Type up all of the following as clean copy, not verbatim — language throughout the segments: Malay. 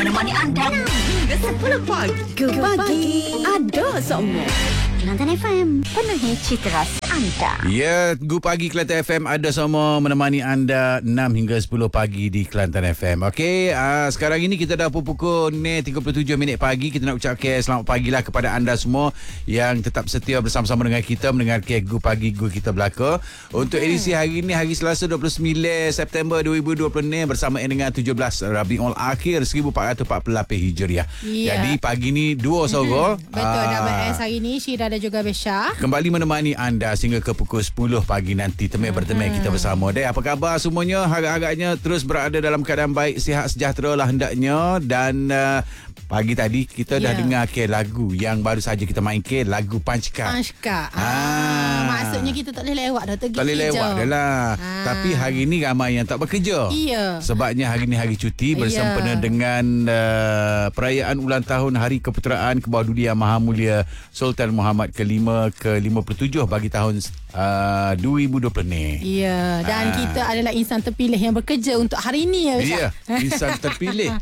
menemani anda hingga 10 pagi. Pagi ada semua. Kelantan FM penuhi citra anda. Ya, Good Pagi Kelantan FM ada semua menemani anda 6 hingga 10 pagi di Kelantan FM. Okey, sekarang ini kita dah pukul 37 minit pagi. Kita nak ucapkan selamat pagilah kepada anda semua yang tetap setia bersama-sama dengan kita mendengarkan Good Pagi Good kita belaka. Untuk edisi hari ini, hari Selasa 29 September 2020 bersamaan dengan 17 Rabiul Akhir 1448 Hijriah. Ya. Jadi pagi ni dua sore. Betul, dah beres hari ni Syira dan juga Besha kembali menemani anda sehingga ke pukul 10 pagi nanti. Temik bertemik kita bersama. Dek, apa khabar semuanya? Harap-harapnya terus berada dalam keadaan baik, sihat sejahtera lah hendaknya. Dan pagi tadi kita dah dengar lagu yang baru saja kita mainkan, lagu Panchka. Maksudnya kita tak boleh lewat dah, tak boleh lewat dah lah. Tapi hari ni ramai yang tak bekerja. Sebabnya hari ni hari cuti bersempena dengan perayaan ulang tahun Hari Keputeraan ke bawah dunia Maha Mulia Sultan Muhammad ke-57 bagi tahun 2020 ni. Ya, dan kita adalah insan terpilih yang bekerja untuk hari ini ya. Ya, insan terpilih.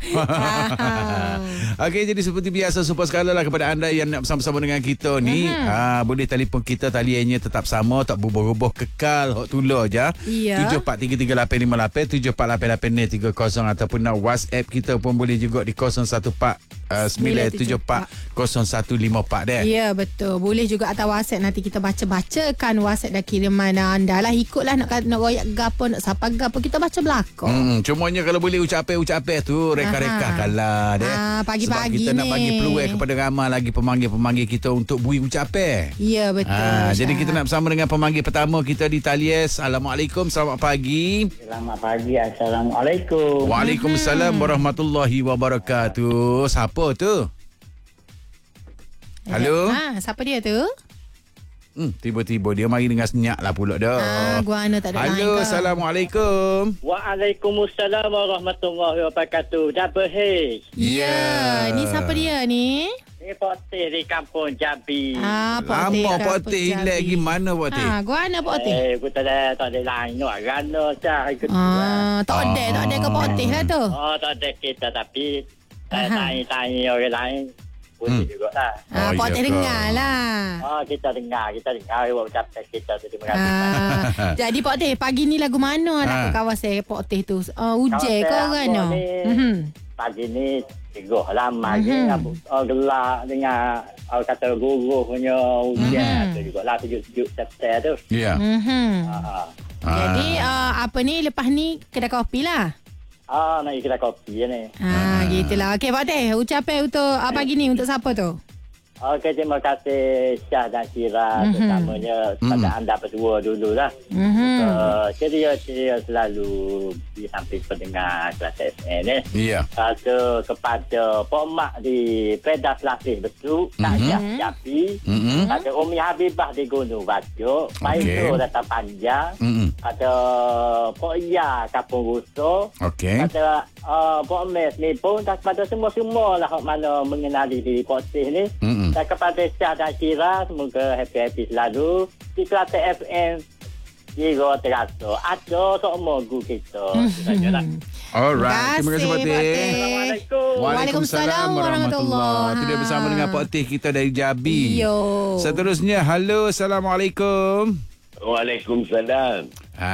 Okey, jadi seperti biasa super sekali lah kepada anda yang nak bersama-sama dengan kita ni. Boleh telefon kita, taliannya tetap sama, tak berubah-ubah, kekal hok tular je. 74338858 748830 ataupun nak WhatsApp kita pun boleh juga di 0149740154 deh. Ya, betul. Boleh juga atas WhatsApp, nanti kita baca-bacakan WhatsApp dan kiriman anda lah. Ikutlah nak royak gapo, nak sapa gapo, kita baca belakang. Cumanya kalau boleh ucapin tu reka-reka kalah deh. Pagi-pagi sebab kita nak bagi peluang kepada ramai lagi pemanggil-pemanggil kita untuk bui ucapin. Ya, betul. Jadi kita nak bersama dengan pemanggil pertama kita di talian. Assalamualaikum, selamat pagi. Selamat pagi, Assalamualaikum. Waalaikumsalam warahmatullahi wabarakatuh. Siapa tu? Halo? Siapa dia tu? Tiba-tiba dia mari dengan senyap lah pula dah. Guana tak ada line. Halo, Assalamualaikum. Waalaikumsalam warahmatullahi wabarakatuh. Double H. Ya, ni siapa dia ni? Ni Potih di Kampung Jambi. Lama Potih lagi mana Potih? Guana Potih. Aku tak ada line nak gana dah. Tak ada ke Potih lah tu. Tak ada kita tapi tanya orang lain. Boleh juga lah. Potih dengar lah. Kita dengar ucapan kita tu. Terima kasih. Jadi Potih, pagi ni lagu mana nak ke kawasan Potih tu? Hujan ke orang? Pagi ni teguh lama gelak dengan kata guru punya hujan tu juga lah, sejuk-sejuk September tu. Ya. Jadi apa ni, lepas ni kedai kopi lah. Nak kedai kopi ni. Gitulah. Okey Pak Teh, ucapan untuk pagi ni untuk siapa tu? Okey, terima kasih Syah dan Syira, terutamanya pada anda berdua dululah. Ceria-ceria selalu di samping pendengar Kelas FM ni. Ya. Kepada Pok Mak di Pedas Lasih Betul, Tajak Jambi, ada Umi Habibah di Gunung Bajuk, Paisu Data Panjang, ada Pok Iya Kapung Russo, ada Pok Mes ni pun, dan kepada semua-semua lah mana mengenali diri Potih ni. Dan kepada Syah dan Syira, semoga happy-happy selalu di Kelantan FM. Jika terasa ada semua guru kita. Alright, terima kasih Pak Teh. Assalamualaikum. Waalaikumsalam warahmatullahi. Kita bersama dengan Pak Teh kita dari Jambi. Seterusnya, halo, Assalamualaikum. Waalaikumsalam.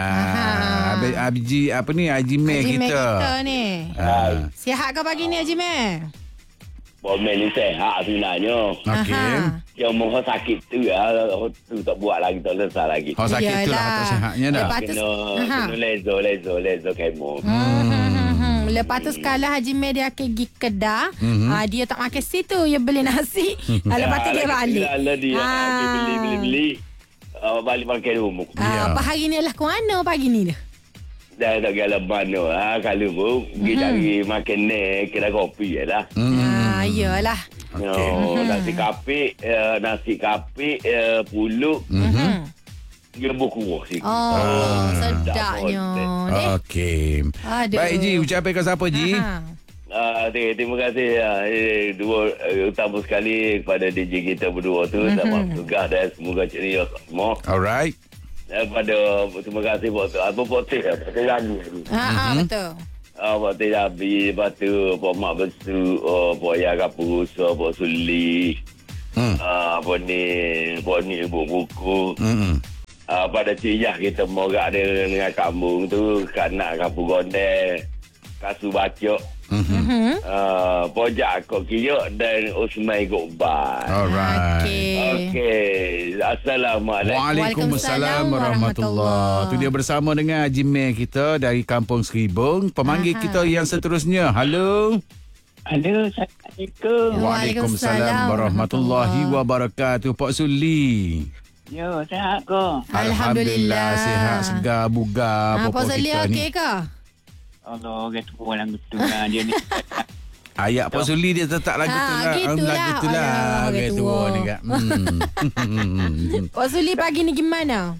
Haji Meh kita ni. Sihat ke pagi ni Haji Meh? Bomel ni sehat sebenarnya. Yang mohon sakit tu tu tak buat lagi, tak lesar lagi. Sakit tu lah tak sihatnya dah. Kena lezo kemo. Lepas tu sekali Haji Meh dia akan pergi Kedah. Dia tak makan situ, dia beli nasi. Lepas tu dia balik. Beli. Balik makan rumah. Apa hari ni lah ke mana pagi ni dah? Dah tak kala mana. Kalau pun pergi cari makan kedai kopi je lah. Iyalah. Nasi kapik, pulut. Dia berkuah sikit. Sedapnya. Okey. Baik Ji, ucapan kau siapa Ji? Terima kasih dua utama sekali kepada DJ kita berdua tu. Selamat bertugas dan semoga ceria semua. Alright. Terima kasih buat apa Potih lagi. Betul. Pak Teh Jabi, lepas tu Pak Mak Besu, Pak Ya Kapurusa, Pak Suli. Apa ni Ibu Buku. Pada Ciyah kita morak dia dengan kampung tu, Kanak Kampung Gondel, Kasu Bacok. Pojak Kok Kiyok dan Usmai Gokban. Alright. Okey. Assalamualaikum. Waalaikumsalam warahmatullahi. Tu dia bersama dengan Haji Meh kita dari Kampung Seribung. Pemanggil kita yang seterusnya. Halo. Assalamualaikum. Waalaikumsalam warahmatullahi wabarakatuh. Pak Suli. Yo, sihat ke? Alhamdulillah sihat, segar, bugar. Pak Suli okey ke? Allah, kata orang betul lah dia ni. Ayat Pak Suli dia tetap lagu tu lah. Gitulah. Lagu tu lah. Orang tua ni kak. Pak Suli pagi ni gimana?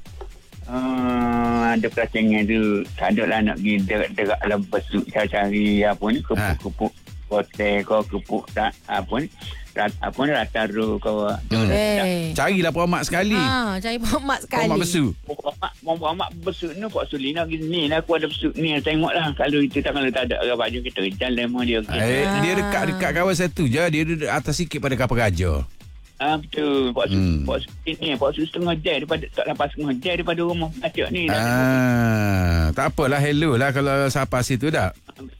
Ada perancangan tu. Tak ada lah nak pergi derak dalam besuk cari apa ni. Kepuk-kepuk hotel kau, kepuk tak apa ni. Apa ni rataru kau. Carilah Pak Mak sekali. Cari Pak Mak sekali. Pak Mak Besu. Pak Mak besuk ni Pak Suli nak pergi ni lah. Aku ada besuk ni. Tengoklah. Kalau kita kalau tak ada orang baju kita jalan dia. Dia dekat kawasan tu je. Dia duduk atas sikit pada kapal raja. Betul. Pak Suli ni. Pak Suli setengah jam daripada tak lepas setengah jam daripada rumah Acik ni. Tak apalah. Hello lah kalau siapa situ dah.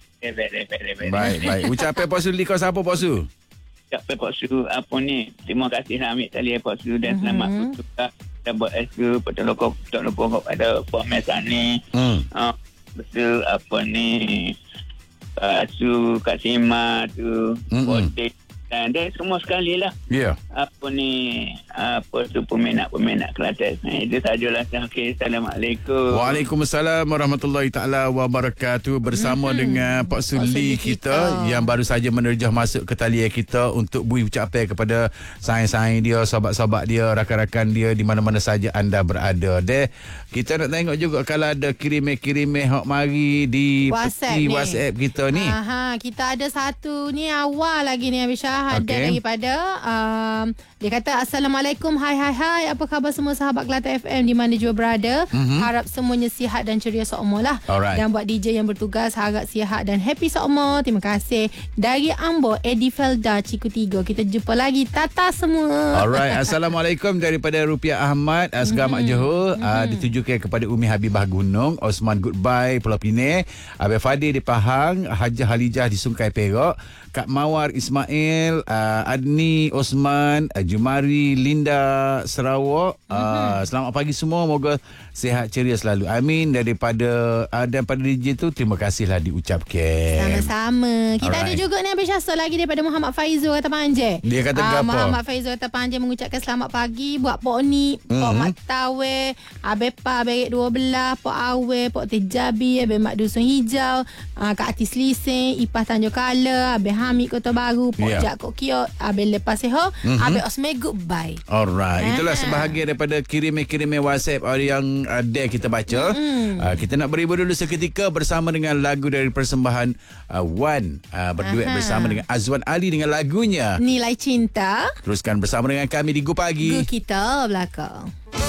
Baik. Ucapan Pak Suli kau siapa Pak Su? Ucapan Pak Su apa ni. Terima kasih nak ambil talian Pak Su dan selamat bertukar. Kita buat SQ. Tak lupa kepada Pak Mesan ni. Betul apa ni. Pak Su, Kak Sima tu. Potek. Dan dia semua sekali lah. Ya. Apa ni. Apa tu peminat Kelantan. Itu sajalah. Okay. Assalamualaikum. Waalaikumsalam warahmatullahi ta'ala wabarakatuh. Bersama dengan Pak Suli kita yang baru saja menerjah masuk ke talian kita untuk beri ucapan kepada saing-saing dia, sahabat-sahabat dia, rakan-rakan dia di mana-mana saja anda berada. Kita nak tengok juga kalau ada kirim-kirim hok mari di WhatsApp kita ni. Kita ada satu ni awal lagi ni Habis Syah ada daripada dia kata Assalamualaikum, hai apa khabar semua sahabat Kelantan FM di mana juga berada. Harap semuanya sihat dan ceria seumur lah. Dan buat DJ yang bertugas harap sihat dan happy seumur. Terima kasih. Dari Ambo Eddie Felda Ciku 3. Kita jumpa lagi. Tata semua. Alright. Assalamualaikum daripada Rupiah Ahmad Asgar Mak Johor. Ditujukan kepada Umi Habibah Gunung, Osman Goodbye Pulau Pinang, Abang Fadil di Pahang, Hajah Halijah di Sungai Perak, Kak Mawar Ismail, Adni Osman, Jumari Linda Sarawak. Selamat pagi semua, moga sihat ceria selalu. Amin. Daripada DJ tu terima kasihlah diucapkan. Sama-sama. Kita ada juga ni Habis Syah lagi daripada Muhammad Faizul kata Panjang. Dia kata apa? Muhammad Faizul kata Panjang mengucapkan selamat pagi buat Pok Ni, Pok Mak Tawe, Abepa Berik 12, Pok Awe, Pok Teh Jabi, Abang Mak Dusun Hijau, Kak Atis Lising, Ipah Tanjung Kala, Abang Hamid Kota Baru, Pok Jak Kok Kiok, Abang Lepas Seho, Abang Osme Goodbye. Alright. Itulah sebahagian daripada kiriman WhatsApp yang ada kita baca. Kita nak berhibur dulu seketika bersama dengan lagu dari persembahan Wan berduet bersama dengan Azwan Ali dengan lagunya Nilai Cinta. Teruskan bersama dengan kami di Go Pagi. Go kita belakang.